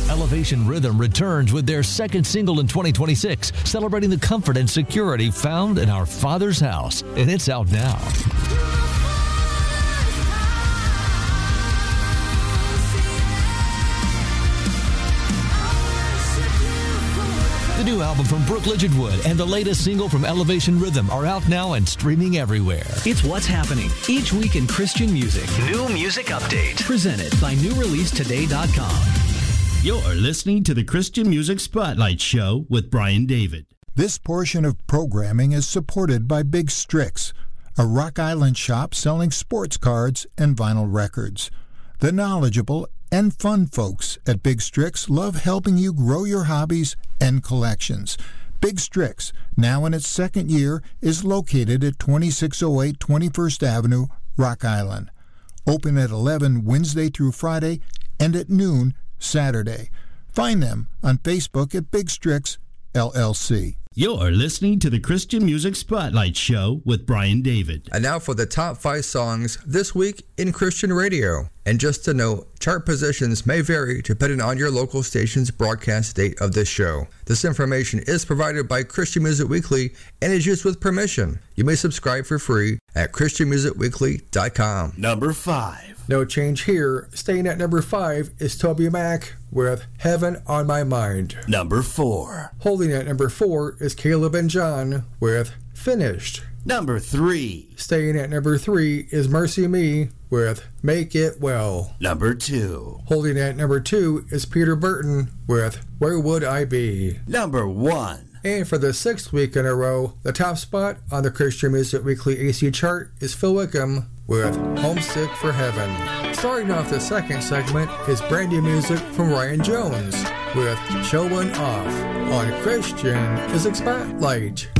Elevation Rhythm returns with their second single in 2026, celebrating the comfort and security found in our Father's house. And it's out now. The new album from Brooke Littlewood and the latest single from Elevation Rhythm are out now and streaming everywhere. It's what's happening each week in Christian music. New music update. Presented by NewReleaseToday.com. You're listening to the Christian Music Spotlight Show with Brian David. This portion of programming is supported by Big Strix, a Rock Island shop selling sports cards and vinyl records. The knowledgeable and fun folks at Big Strix love helping you grow your hobbies and collections. Big Strix, now in its second year, is located at 2608 21st Avenue, Rock Island. Open at 11 Wednesday through Friday and at noon Saturday. Find them on Facebook at Big Strix LLC. You're listening to the Christian Music Spotlight Show with Brian David. And now for the top 5 songs this week in Christian radio. And just to note, chart positions may vary depending on your local station's broadcast date of this show. This information is provided by Christian Music Weekly and is used with permission. You may subscribe for free at ChristianMusicWeekly.com. Number 5. No change here. Staying at number 5 is Toby Mac with Heaven on My Mind. Number 4. Holding at number 4 is Caleb and John with Finished. Number 3. Staying at number 3 is Mercy Me with Make It Well. Number 2. Holding at number 2 is Peter Burton with Where Would I Be. Number 1. And for the 6th week in a row, the top spot on the Christian Music Weekly AC chart is Phil Wickham with Homesick for Heaven. Starting off the second segment is brand new music from Ryan Jones with Showing Off on Christian Music Spotlight.